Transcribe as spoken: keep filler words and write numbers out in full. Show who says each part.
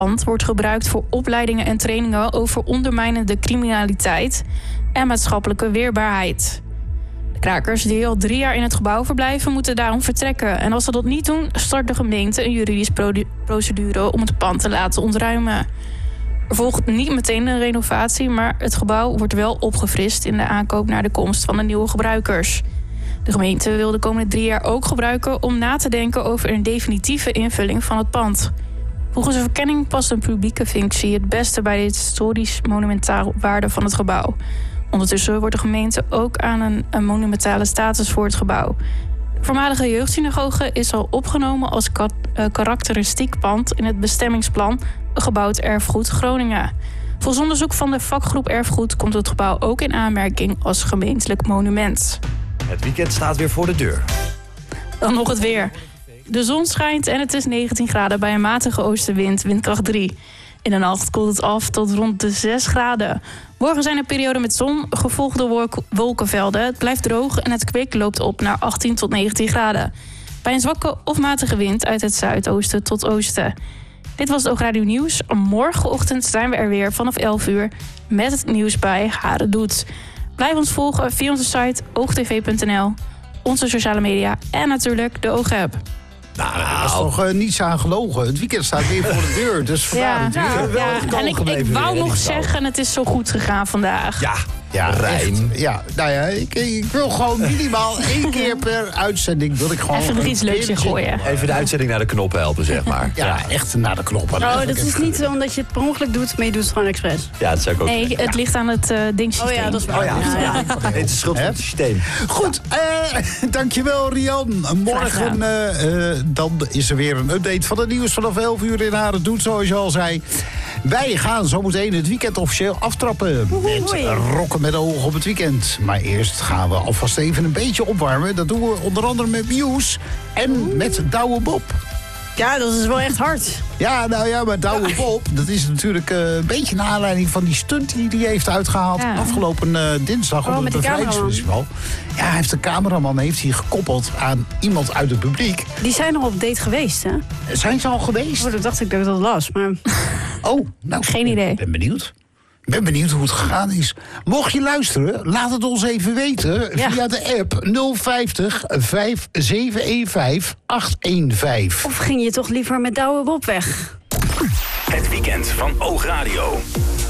Speaker 1: pand wordt gebruikt voor opleidingen en trainingen over ondermijnende criminaliteit en maatschappelijke weerbaarheid. De krakers die al drie jaar in het gebouw verblijven, moeten daarom vertrekken. En als ze dat niet doen, start de gemeente een juridische procedure om het pand te laten ontruimen. Er volgt niet meteen een renovatie, maar het gebouw wordt wel opgefrist in de aankoop naar de komst van de nieuwe gebruikers. De gemeente wil de komende drie jaar ook gebruiken om na te denken over een definitieve invulling van het pand. Volgens de verkenning past een publieke functie het beste bij de historisch monumentaal waarde van het gebouw. Ondertussen wordt de gemeente ook aan een, een monumentale status voor het gebouw. De voormalige jeugdsynagoge is al opgenomen als ka- uh, karakteristiek pand in het bestemmingsplan Gebouwd Erfgoed Groningen. Volgens onderzoek van de vakgroep Erfgoed komt het gebouw ook in aanmerking als gemeentelijk monument.
Speaker 2: Het weekend staat weer voor de deur.
Speaker 1: Dan nog het weer. De zon schijnt en het is negentien graden bij een matige oostenwind, windkracht drie. In de nacht koelt het af tot rond de zes graden. Morgen zijn er perioden met zon, gevolgd door wolk- wolkenvelden. Het blijft droog en het kwik loopt op naar achttien tot negentien graden. Bij een zwakke of matige wind uit het zuidoosten tot oosten. Dit was het Oogradio Nieuws. Morgenochtend zijn we er weer vanaf elf uur met het nieuws bij Hare Doet. Blijf ons volgen via onze site oogtv punt n l, onze sociale media en natuurlijk de Oog-app.
Speaker 3: Nou, daar is toch uh, niets aan gelogen. Het weekend staat weer voor de deur, dus vandaar
Speaker 1: Ja,
Speaker 3: natuurlijk.
Speaker 1: ja, ja. En ik, ik wou nog zeggen, het is zo goed gegaan vandaag.
Speaker 2: Ja,
Speaker 3: Ja,
Speaker 2: rijm.
Speaker 3: echt. Ja, nou ja, ik, ik wil gewoon minimaal één keer per uitzending wil ik gewoon
Speaker 1: Even er
Speaker 3: een
Speaker 1: iets leuks in
Speaker 3: keertje-
Speaker 1: gooien.
Speaker 2: Even de uitzending naar de knoppen helpen, zeg maar.
Speaker 3: Ja, echt naar de knoppen.
Speaker 4: Oh, dat is niet omdat je het per ongeluk doet, maar je doet het gewoon expres.
Speaker 2: Ja, dat zou ik ook
Speaker 1: Nee,
Speaker 2: zeggen.
Speaker 1: het ligt aan het uh, dingsysteem.
Speaker 4: Oh ja, dat is waar.
Speaker 2: Oh ja,
Speaker 4: Ja, ja.
Speaker 2: Nee, het is schuld van het systeem.
Speaker 3: Goed, eh, dankjewel Rian. Morgen eh, eh, dan is er weer een update van het nieuws vanaf elf uur in Hare Doet, zoals je al zei. Wij gaan zometeen het weekend officieel aftrappen met rocken met de ogen op het weekend. Maar eerst gaan we alvast even een beetje opwarmen. Dat doen we onder andere met Muse en met Douwe Bob.
Speaker 4: Ja, dat is wel echt hard.
Speaker 3: Ja, nou ja, maar Douwe Bob, dat is natuurlijk uh, een beetje naar aanleiding van die stunt die hij heeft uitgehaald
Speaker 1: Ja.
Speaker 3: afgelopen uh, dinsdag
Speaker 4: Oh,
Speaker 3: op
Speaker 4: met
Speaker 3: het
Speaker 4: die
Speaker 3: Bevrijdingsfestival. Ja, hij heeft een cameraman heeft hij gekoppeld aan iemand uit het publiek.
Speaker 4: Die zijn nog op date geweest, hè?
Speaker 3: Zijn ze al geweest?
Speaker 4: Oh, dat dacht ik dat ik dat las, maar...
Speaker 3: Oh, nou,
Speaker 1: Geen idee.
Speaker 3: Ik ben benieuwd. Ik ben benieuwd hoe het gegaan is. Mocht je luisteren, laat het ons even weten
Speaker 4: Ja.
Speaker 3: via de app nul vijftig vijf zeven een vijf acht een vijf.
Speaker 4: Of ging je toch liever met Douwe Bob weg?
Speaker 5: Het weekend van Oogradio.